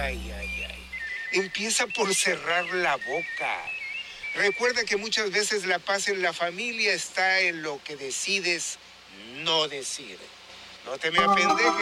Ay, ay, ay. Empieza por cerrar la boca. Recuerda que muchas veces la paz en la familia está en lo que decides no decir. No te me apendejes.